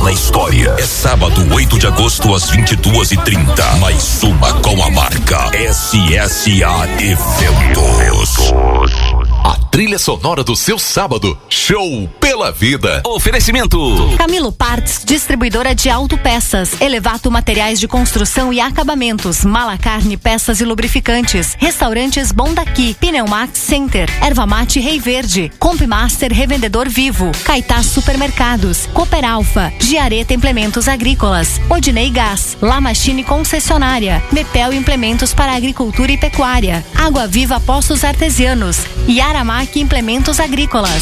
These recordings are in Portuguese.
na história. É sábado, 8 de agosto, às 22h30. Mais uma com a marca SSA Eventos. A trilha sonora do seu sábado. Show pela vida. Oferecimento: Camilo Parts, distribuidora de autopeças. Elevato Materiais de Construção e Acabamentos. Malacarne Peças e Lubrificantes. Restaurantes Bom Daqui. Pneumax Center. Erva Mate Rei Verde. Compmaster Revendedor Vivo. Caetá Supermercados. Cooper Alfa. Giareta Implementos Agrícolas. Odinei Gás. La Machine Concessionária. Mepel Implementos para Agricultura e Pecuária. Água Viva Poços Artesianos. E Aramac Implementos Agrícolas.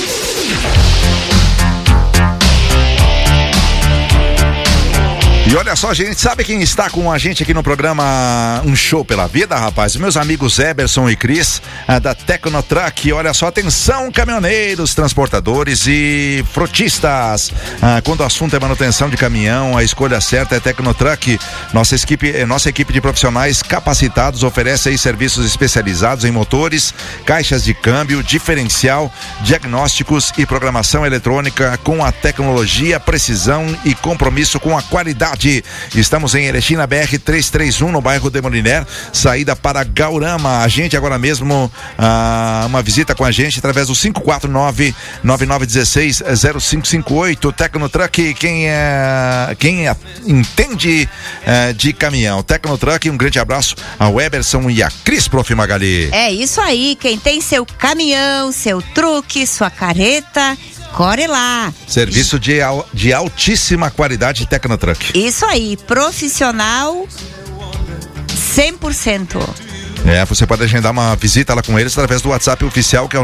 E olha só, gente, sabe quem está com a gente aqui no programa Um Show pela Vida, rapaz? Meus amigos Eberson e Cris, da Tecnotruck. Olha só, atenção, caminhoneiros, transportadores e frotistas. Quando o assunto é manutenção de caminhão, a escolha certa é Tecnotruck. Nossa equipe de profissionais capacitados oferece aí serviços especializados em motores, caixas de câmbio, diferencial, diagnósticos e programação eletrônica com a tecnologia, precisão e compromisso com a qualidade. Estamos em Erechim, na BR 331, no bairro de Moliner, saída para Gaurama. A gente agora mesmo, uma visita com a gente através do 549-9916-0558. Tecnotruck, quem entende de caminhão. Tecnotruck, um grande abraço ao Eberson e a Cris, Prof. Magali. É isso aí, quem tem seu caminhão, seu truque, sua carreta, corre lá. Serviço de altíssima qualidade, Tecnotruck. Isso aí, profissional 100%. Você pode agendar uma visita lá com eles através do WhatsApp oficial, que é o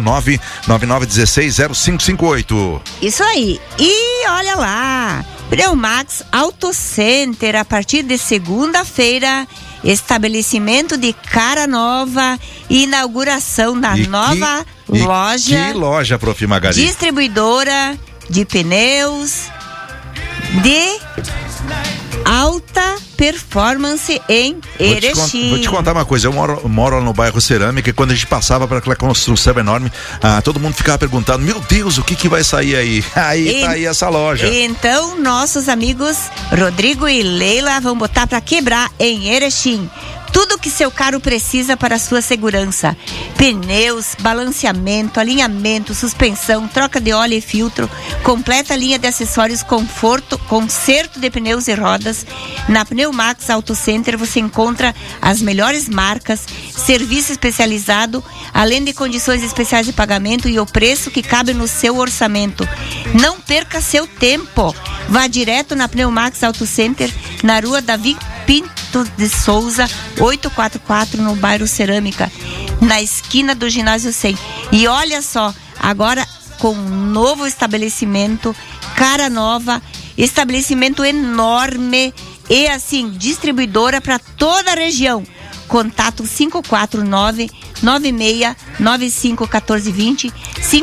99916-0558. Isso aí. E olha lá, Pneumax Auto Center, a partir de segunda-feira, estabelecimento de cara nova, inauguração da nova loja. Que loja, Prof. Magali? Distribuidora de pneus de alta performance em Erechim. Vou te contar uma coisa, eu moro no bairro Cerâmica, e quando a gente passava para aquela construção enorme, todo mundo ficava perguntando, meu Deus, o que vai sair aí? Aí tá aí essa loja. Então, nossos amigos Rodrigo e Leila vão botar para quebrar em Erechim. Tudo que seu carro precisa para a sua segurança: pneus, balanceamento, alinhamento, suspensão, troca de óleo e filtro, completa linha de acessórios, conforto, conserto de pneus e rodas. Na Pneumax Auto Center você encontra as melhores marcas, serviço especializado, além de condições especiais de pagamento e o preço que cabe no seu orçamento. Não perca seu tempo. Vá direto na Pneumax Auto Center, na rua Davi Pinto de Souza, 844, no bairro Cerâmica, na esquina do ginásio 100. E olha só, agora com um novo estabelecimento, cara nova, estabelecimento enorme e assim, distribuidora para toda a região. Contato 549-9695-1420,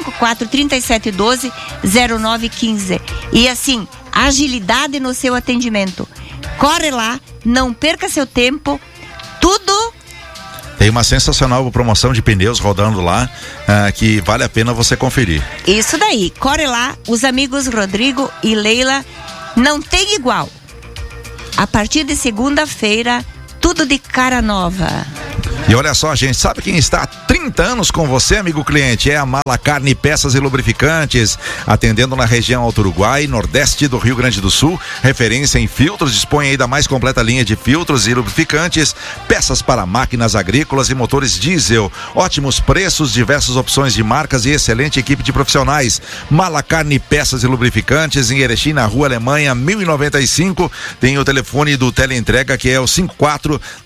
543712-0915. E assim, agilidade no seu atendimento. Corre lá, não perca seu tempo, tudo. Tem uma sensacional promoção de pneus rodando lá, que vale a pena você conferir. Isso daí, corre lá, os amigos Rodrigo e Leila, não tem igual. A partir de segunda-feira, tudo de cara nova. E olha só, gente, sabe quem está há 30 anos com você, amigo cliente? É a Malacarne Peças e Lubrificantes, atendendo na região Alto Uruguai, nordeste do Rio Grande do Sul, referência em filtros, dispõe aí da mais completa linha de filtros e lubrificantes, peças para máquinas agrícolas e motores diesel, ótimos preços, diversas opções de marcas e excelente equipe de profissionais. Malacarne Peças e Lubrificantes, em Erechim, na Rua Alemanha, 1095, tem o telefone do teleentrega, que é o